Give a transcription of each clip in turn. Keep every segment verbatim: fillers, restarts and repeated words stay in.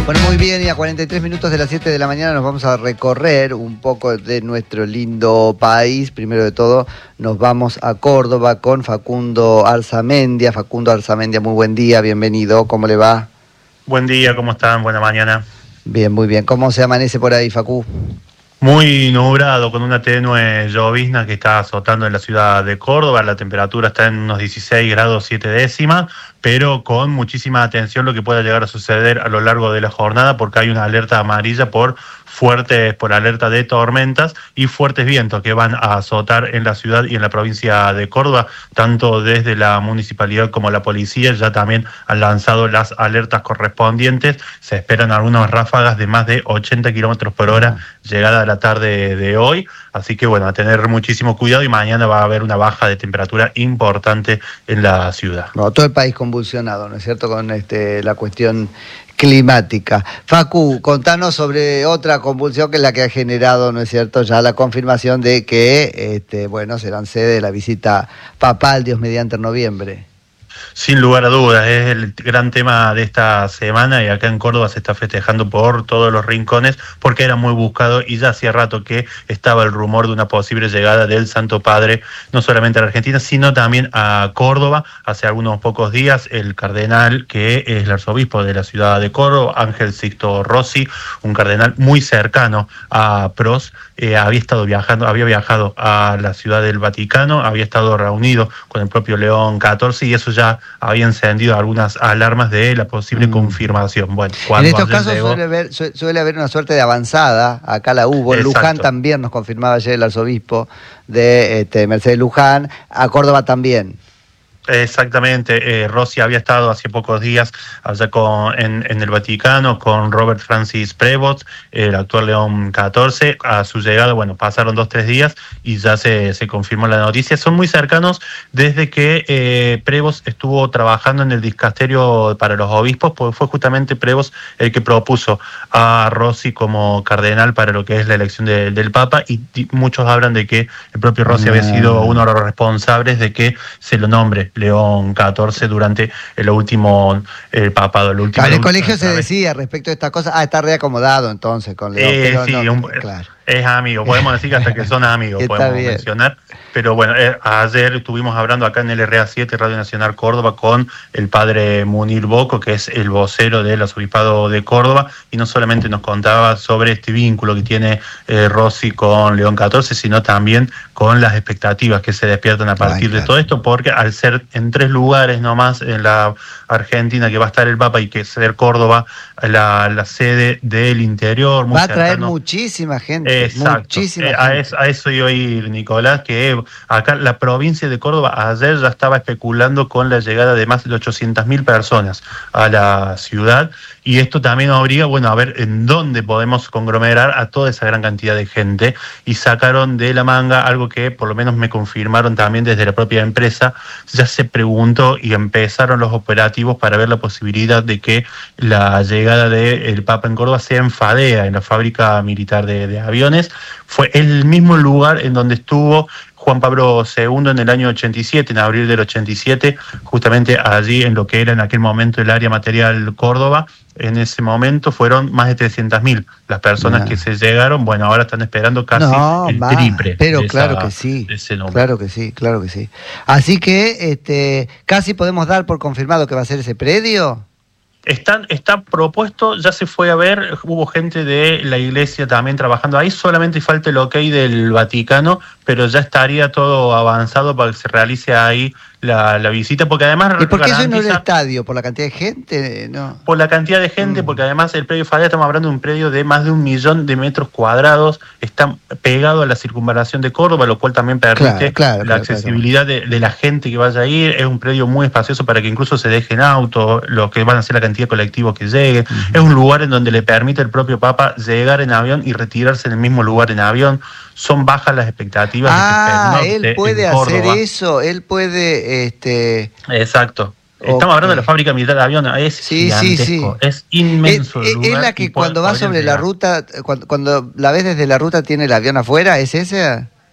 Bueno, muy bien, y a cuarenta y tres minutos de las siete de la mañana nos vamos a recorrer un poco de nuestro lindo país. Primero de todo, nos vamos a Córdoba con Facundo Arzamendia. Facundo Arzamendia, muy buen día, bienvenido, ¿cómo le va? Buen día, ¿cómo están? Buena mañana. Bien, muy bien. ¿Cómo se amanece por ahí, Facu? Muy nublado, con una tenue llovizna que está azotando en la ciudad de Córdoba. La temperatura está en unos dieciséis grados siete décimas, pero con muchísima atención lo que pueda llegar a suceder a lo largo de la jornada, porque hay una alerta amarilla por fuertes, por alerta de tormentas y fuertes vientos que van a azotar en la ciudad y en la provincia de Córdoba. Tanto desde la municipalidad como la policía ya también han lanzado las alertas correspondientes. Se esperan algunas ráfagas de más de ochenta kilómetros por hora llegada a la tarde de hoy, así que bueno, a tener muchísimo cuidado, y mañana va a haber una baja de temperatura importante en la ciudad. No, todo el país convulsionado, ¿no es cierto?, con este, la cuestión climática. Facu, contanos sobre otra convulsión que es la que ha generado, ¿no es cierto?, ya la confirmación de que, este, bueno, serán sede de la visita papal, Dios mediante, en noviembre. Sin lugar a dudas, es el gran tema de esta semana, y acá en Córdoba se está festejando por todos los rincones porque era muy buscado y ya hacía rato que estaba el rumor de una posible llegada del Santo Padre, no solamente a la Argentina, sino también a Córdoba. Hace algunos pocos días el cardenal, que es el arzobispo de la ciudad de Córdoba, Ángel Sixto Rossi, un cardenal muy cercano a Pros, eh, había estado viajando, había viajado a la ciudad del Vaticano, había estado reunido con el propio León catorce, y eso ya había encendido algunas alarmas de la posible mm. confirmación. Bueno, en estos casos llegó, suele, haber, suele haber una suerte de avanzada, acá la hubo. Exacto. Luján también nos confirmaba ayer el arzobispo de este, Mercedes Luján, a Córdoba también. Exactamente, eh, Rossi había estado hace pocos días allá con, en, en el Vaticano con Robert Francis Prevost, el actual León catorce. A su llegada, bueno, pasaron dos, tres días y ya se, se confirmó la noticia. Son muy cercanos desde que eh, Prevost estuvo trabajando en el dicasterio para los obispos, porque fue justamente Prevost el que propuso a Rossi como cardenal para lo que es la elección de, del Papa, y, y muchos hablan de que el propio Rossi había sido uno de los responsables de que se lo nombre León catorce durante el último el papado. El último en el colegio se decía respecto a esta cosa, ah, está reacomodado entonces con León. Eh, pero sí, no, un, claro. Es amigo, podemos decir que hasta que son amigos, podemos bien. mencionar. Pero bueno, eh, ayer estuvimos hablando acá en el R A siete, Radio Nacional Córdoba, con el padre Munir Boco, que es el vocero del arzobispado de Córdoba, y no solamente nos contaba sobre este vínculo que tiene eh, Rossi con León catorce, sino también con las expectativas que se despiertan a partir Ay, claro. de todo esto, porque al ser en tres lugares nomás en la Argentina que va a estar el Papa, y que ser Córdoba la, la sede del interior, muy va a traer cercano. muchísima gente. Exacto, muchísima eh, gente. a, eso, a eso iba a ir, Nicolás, que acá la provincia de Córdoba ayer ya estaba especulando con la llegada de más de ochocientas mil personas a la ciudad, y esto también obliga, bueno, a ver en dónde podemos conglomerar a toda esa gran cantidad de gente, y sacaron de la manga algo que por lo menos me confirmaron también desde la propia empresa. Ya se preguntó y empezaron los operativos para ver la posibilidad de que la llegada del Papa en Córdoba sea en Fadea, en la fábrica militar de, de aviones. Fue el mismo lugar en donde estuvo Juan Pablo segundo en el año ochenta y siete, en abril del ochenta y siete, justamente allí en lo que era en aquel momento el área material Córdoba. En ese momento fueron más de trescientas mil las personas no. que se llegaron. Bueno, ahora están esperando casi no, el va, triple. Pero claro esa, que sí, claro que sí, claro que sí. Así que este, casi podemos dar por confirmado que va a ser ese predio. Están, está propuesto, ya se fue a ver, hubo gente de la iglesia también trabajando ahí, solamente falta el ok del Vaticano, pero ya estaría todo avanzado para que se realice ahí la, la visita, porque además... ¿Y por qué eso no es el estadio? ¿Por la cantidad de gente? No. Por la cantidad de gente, mm. porque además el predio Fadea, estamos hablando de un predio de más de un millón de metros cuadrados, está pegado a la circunvalación de Córdoba, lo cual también permite claro, claro, la claro, accesibilidad claro. De, de la gente que vaya a ir. Es un predio muy espacioso para que incluso se dejen autos, lo que van a ser la cantidad de colectivos que lleguen. Uh-huh. Es un lugar en donde le permite al propio Papa llegar en avión y retirarse en el mismo lugar en avión. Son bajas las expectativas. Ah, de que él puede hacer eso, él puede... este Exacto. Estamos okay. hablando de la fábrica militar de aviones, es sí, gigantesco, sí, sí. es inmenso. ¿Es, es la que cuando va sobre la ruta, cuando, cuando la ves desde la ruta tiene el avión afuera? ¿Es esa?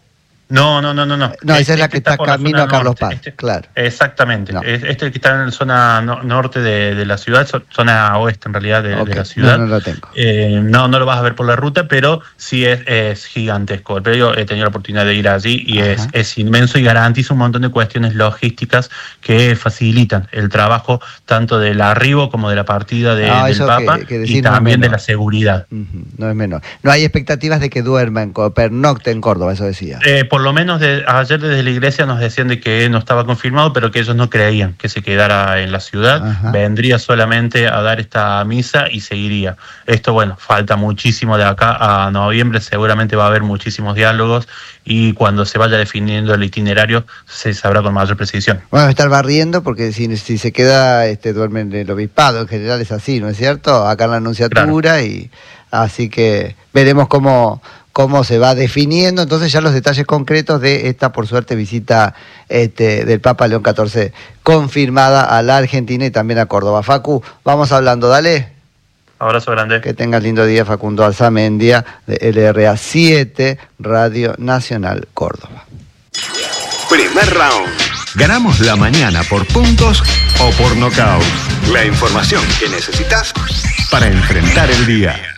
No, no, no, no. No, no esa este, es la que este está camino a Carlos Paz, este, claro. Exactamente. No. Este que está en la zona no, norte de, de la ciudad, zona oeste en realidad de, okay. de la ciudad. No, no lo tengo. Eh, no, no lo vas a ver por la ruta, pero sí es, es gigantesco. Pero yo he tenido la oportunidad de ir allí y es, es inmenso y garantiza un montón de cuestiones logísticas que facilitan el trabajo tanto del arribo como de la partida de, no, del Papa que, que y también no de la seguridad. Uh-huh. No es menor. No hay expectativas de que duerma en pernocte en Córdoba, eso decía. Eh, por lo menos de, ayer desde la iglesia nos decían de que no estaba confirmado, pero que ellos no creían que se quedara en la ciudad. Ajá. Vendría solamente a dar esta misa y seguiría. Esto, bueno, falta muchísimo de acá a noviembre, seguramente va a haber muchísimos diálogos y cuando se vaya definiendo el itinerario se sabrá con mayor precisión. Bueno, a estar barriendo porque si, si se queda, este, duerme en el obispado, en general es así, ¿no es cierto? Acá en la Anunciatura, claro. Y así que veremos cómo... cómo se va definiendo, entonces ya los detalles concretos de esta, por suerte, visita este, del Papa León catorce confirmada a la Argentina y también a Córdoba. Facu, vamos hablando, dale. Abrazo grande. Que tengas lindo día, Facundo Alzamendia, de L R A siete, Radio Nacional Córdoba. Primer round. Ganamos la mañana por puntos o por nocaut. La información que necesitas para enfrentar el día.